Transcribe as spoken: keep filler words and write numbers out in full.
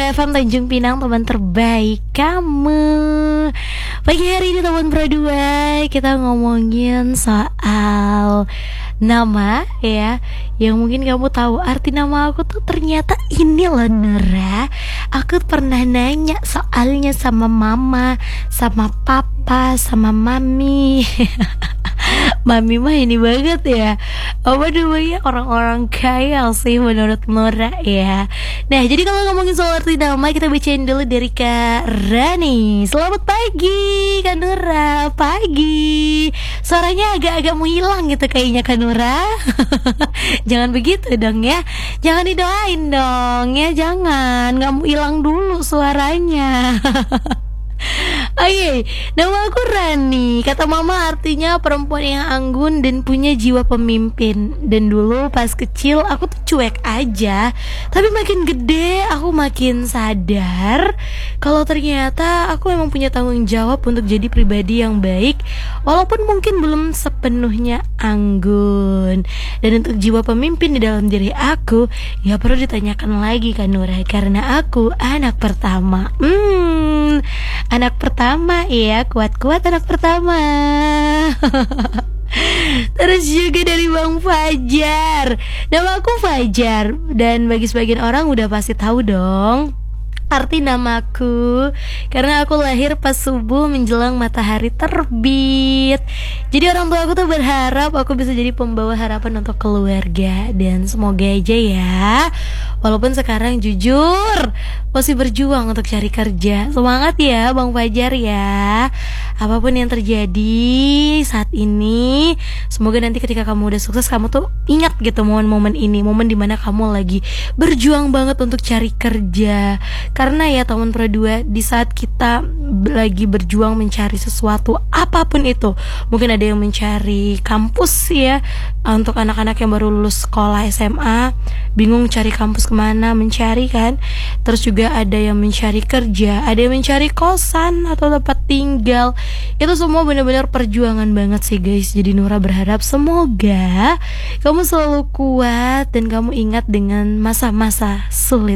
dua F M Tanjung Pinang, teman terbaik kamu. Pagi hari ini teman Pro dua, kita ngomongin soal nama ya, yang mungkin kamu tahu arti nama aku tuh ternyata ini loh Nura. Aku pernah nanya soalnya sama mama, sama papa, sama mami. Mami mah ini banget ya, apa namanya, orang-orang kaya sih menurut Nora ya. Nah, jadi kalau ngomongin soal arti nama, kita bacain dulu dari Kak Rani. Selamat pagi Kak Nura. Pagi. Suaranya agak-agak mau hilang gitu kayaknya Kak Nura. Jangan begitu dong ya. Jangan didoain dong ya, jangan. Gak mau hilang dulu suaranya. Oke, nama aku Rani. Kata mama artinya perempuan yang anggun dan punya jiwa pemimpin. Dan dulu pas kecil aku tuh cuek aja, tapi makin gede aku makin sadar kalau ternyata aku emang punya tanggung jawab untuk jadi pribadi yang baik, walaupun mungkin belum sepenuhnya anggun. Dan untuk jiwa pemimpin di dalam diri aku, ya perlu ditanyakan lagi kan Nura, karena aku anak pertama. Hmm, anak pertama ya, kuat-kuat anak pertama. Terus juga dari Bang Fajar. Nama aku Fajar, dan bagi sebagian orang udah pasti tahu dong arti namaku, karena aku lahir pas subuh menjelang matahari terbit. Jadi orang tua aku tuh berharap aku bisa jadi pembawa harapan untuk keluarga. Dan semoga aja ya, walaupun sekarang jujur masih berjuang untuk cari kerja. Semangat ya Bang Fajar ya. Apapun yang terjadi saat ini, semoga nanti ketika kamu udah sukses, kamu tuh ingat gitu momen-momen ini, momen dimana kamu lagi berjuang banget untuk cari kerja. Karena ya teman Pro dua, di saat kita lagi berjuang mencari sesuatu apapun itu, mungkin ada yang mencari kampus ya, untuk anak-anak yang baru lulus sekolah S M A, bingung cari kampus kemana, mencari kan. Terus juga ada yang mencari kerja, ada yang mencari kosan atau tempat tinggal. Itu semua benar-benar perjuangan banget sih guys. Jadi Nura berharap semoga kamu selalu kuat dan kamu ingat dengan masa-masa sulit